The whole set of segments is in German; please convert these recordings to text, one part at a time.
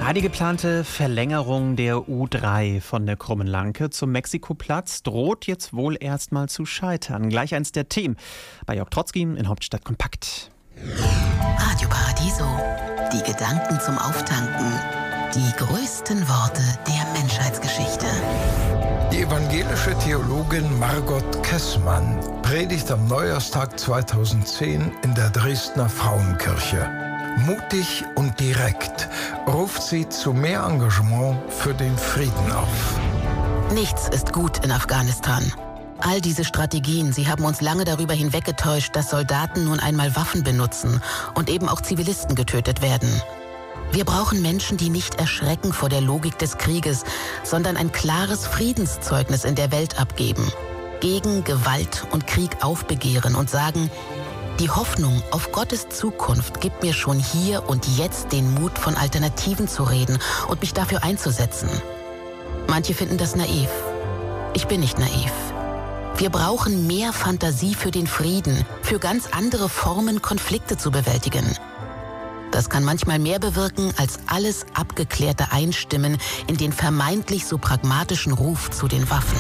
Die geplante Verlängerung der U3 von der Krummen Lanke zum Mexikoplatz droht jetzt wohl erstmal zu scheitern. Gleich eins der Themen bei Jörg Trotzki in Hauptstadt Kompakt. Radio Paradiso. Die Gedanken zum Auftanken. Die größten Worte der Menschheitsgeschichte. Die evangelische Theologin Margot Kessmann predigt am Neujahrstag 2010 in der Dresdner Frauenkirche. Mutig und direkt ruft sie zu mehr Engagement für den Frieden auf. Nichts ist gut in Afghanistan. All diese Strategien, sie haben uns lange darüber hinweggetäuscht, dass Soldaten nun einmal Waffen benutzen und eben auch Zivilisten getötet werden. Wir brauchen Menschen, die nicht erschrecken vor der Logik des Krieges, sondern ein klares Friedenszeugnis in der Welt abgeben, gegen Gewalt und Krieg aufbegehren und sagen: Die Hoffnung auf Gottes Zukunft gibt mir schon hier und jetzt den Mut, von Alternativen zu reden und mich dafür einzusetzen. Manche finden das naiv. Ich bin nicht naiv. Wir brauchen mehr Fantasie für den Frieden, für ganz andere Formen, Konflikte zu bewältigen. Das kann manchmal mehr bewirken, als alles abgeklärte Einstimmen in den vermeintlich so pragmatischen Ruf zu den Waffen.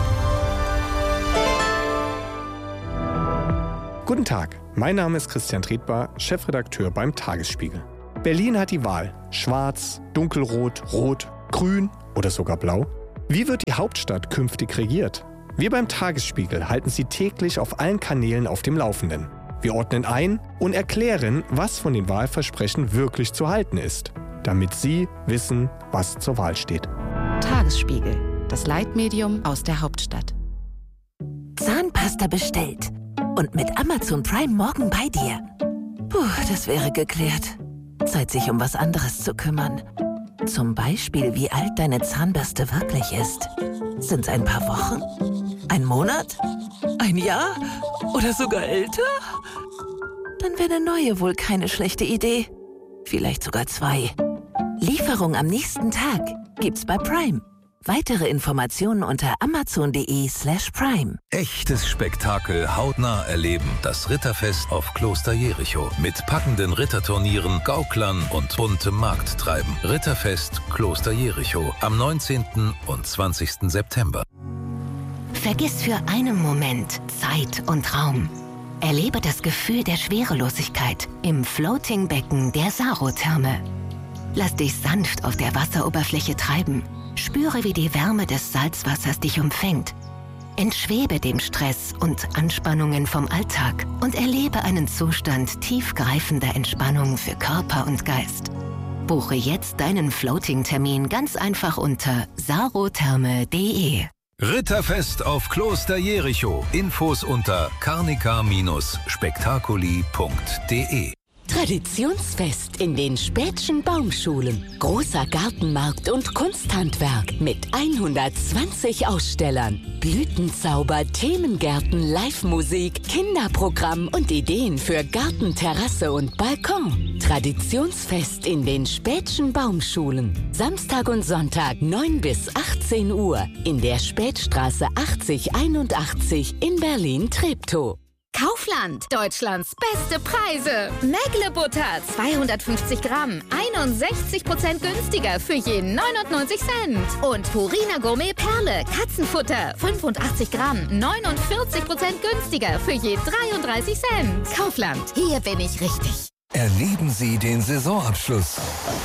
Guten Tag, mein Name ist Christian Tretbar, Chefredakteur beim Tagesspiegel. Berlin hat die Wahl: Schwarz, Dunkelrot, Rot, Grün oder sogar Blau. Wie wird die Hauptstadt künftig regiert? Wir beim Tagesspiegel halten Sie täglich auf allen Kanälen auf dem Laufenden. Wir ordnen ein und erklären, was von den Wahlversprechen wirklich zu halten ist, damit Sie wissen, was zur Wahl steht. Tagesspiegel, das Leitmedium aus der Hauptstadt. Zahnpasta bestellt und mit Amazon Prime morgen bei dir. Puh, das wäre geklärt. Zeit, sich um was anderes zu kümmern. Zum Beispiel, wie alt deine Zahnbürste wirklich ist. Sind's ein paar Wochen? Ein Monat? Ein Jahr? Oder sogar älter? Dann wäre eine neue wohl keine schlechte Idee. Vielleicht sogar 2. Lieferung am nächsten Tag gibt's bei Prime. Weitere Informationen unter amazon.de/prime. Echtes Spektakel hautnah erleben. Das Ritterfest auf Kloster Jericho. Mit packenden Ritterturnieren, Gauklern und buntem Markttreiben. Ritterfest Kloster Jericho am 19. und 20. September. Vergiss für einen Moment Zeit und Raum. Erlebe das Gefühl der Schwerelosigkeit im Floating-Becken der Sarotherme. Lass dich sanft auf der Wasseroberfläche treiben. Spüre, wie die Wärme des Salzwassers dich umfängt. Entschwebe dem Stress und Anspannungen vom Alltag und erlebe einen Zustand tiefgreifender Entspannung für Körper und Geist. Buche jetzt deinen Floating-Termin ganz einfach unter sarotherme.de. Ritterfest auf Kloster Jericho. Infos unter carnica-spectaculi.de. Traditionsfest in den Späthschen Baumschulen. Großer Gartenmarkt und Kunsthandwerk mit 120 Ausstellern. Blütenzauber, Themengärten, Live-Musik, Kinderprogramm und Ideen für Garten, Terrasse und Balkon. Traditionsfest in den Späthschen Baumschulen. Samstag und Sonntag 9 bis 18 Uhr in der Spätstraße 8081 in Berlin-Treptow. Kaufland, Deutschlands beste Preise. Mäglebutter, 250 Gramm, 61% günstiger für je 99 Cent. Und Purina Gourmet Perle, Katzenfutter, 85 Gramm, 49% günstiger für je 33 Cent. Kaufland, hier bin ich richtig. Erleben Sie den Saisonabschluss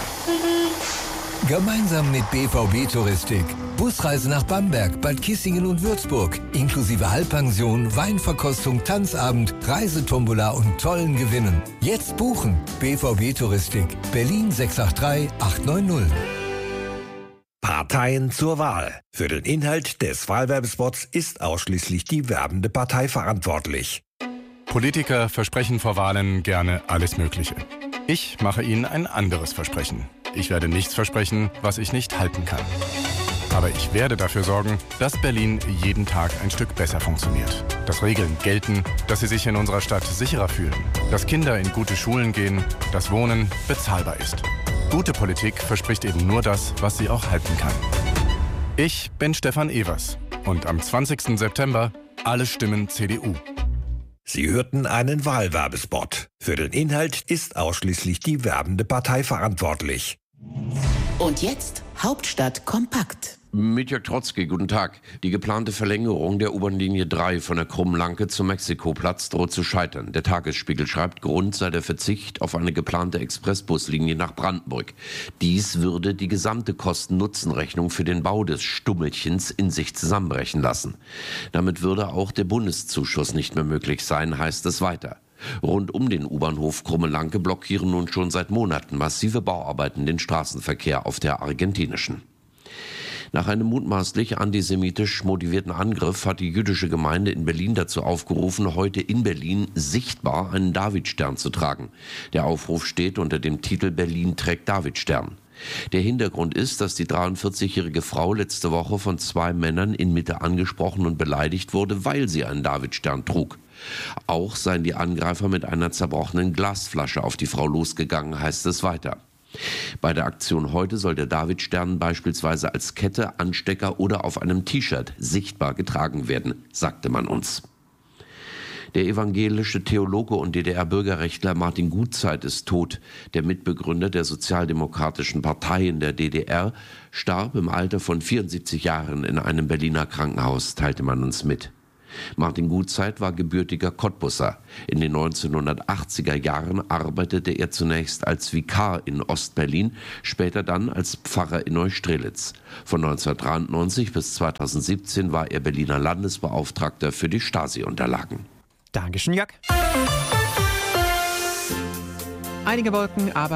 gemeinsam mit BVB Touristik. Busreise nach Bamberg, Bad Kissingen und Würzburg. Inklusive Halbpension, Weinverkostung, Tanzabend, Reisetombola und tollen Gewinnen. Jetzt buchen. BVB Touristik. Berlin 683 890. Parteien zur Wahl. Für den Inhalt des Wahlwerbespots ist ausschließlich die werbende Partei verantwortlich. Politiker versprechen vor Wahlen gerne alles Mögliche. Ich mache Ihnen ein anderes Versprechen. Ich werde nichts versprechen, was ich nicht halten kann. Aber ich werde dafür sorgen, dass Berlin jeden Tag ein Stück besser funktioniert. Dass Regeln gelten, dass Sie sich in unserer Stadt sicherer fühlen. Dass Kinder in gute Schulen gehen, dass Wohnen bezahlbar ist. Gute Politik verspricht eben nur das, was sie auch halten kann. Ich bin Stefan Evers und am 20. September alle Stimmen CDU. Sie hörten einen Wahlwerbespot. Für den Inhalt ist ausschließlich die werbende Partei verantwortlich. Und jetzt Hauptstadt kompakt. Mit Jörg Trotzki, guten Tag. Die geplante Verlängerung der U-Bahn-Linie 3 von der Krummlanke zum Mexikoplatz droht zu scheitern. Der Tagesspiegel schreibt, Grund sei der Verzicht auf eine geplante Expressbuslinie nach Brandenburg. Dies würde die gesamte Kosten-Nutzen-Rechnung für den Bau des Stummelchens in sich zusammenbrechen lassen. Damit würde auch der Bundeszuschuss nicht mehr möglich sein, heißt es weiter. Rund um den U-Bahnhof Krumme-Lanke blockieren nun schon seit Monaten massive Bauarbeiten den Straßenverkehr auf der argentinischen. Nach einem mutmaßlich antisemitisch motivierten Angriff hat die jüdische Gemeinde in Berlin dazu aufgerufen, heute in Berlin sichtbar einen Davidstern zu tragen. Der Aufruf steht unter dem Titel Berlin trägt Davidstern. Der Hintergrund ist, dass die 43-jährige Frau letzte Woche von 2 Männern in Mitte angesprochen und beleidigt wurde, weil sie einen Davidstern trug. Auch seien die Angreifer mit einer zerbrochenen Glasflasche auf die Frau losgegangen, heißt es weiter. Bei der Aktion heute soll der Davidstern beispielsweise als Kette, Anstecker oder auf einem T-Shirt sichtbar getragen werden, sagte man uns. Der evangelische Theologe und DDR-Bürgerrechtler Martin Gutzeit ist tot. Der Mitbegründer der Sozialdemokratischen Partei in der DDR starb im Alter von 74 Jahren in einem Berliner Krankenhaus, teilte man uns mit. Martin Gutzeit war gebürtiger Cottbusser. In den 1980er Jahren arbeitete er zunächst als Vikar in Ostberlin, später dann als Pfarrer in Neustrelitz. Von 1993 bis 2017 war er Berliner Landesbeauftragter für die Stasi-Unterlagen. Dankeschön, Jörg. Einige Wolken, aber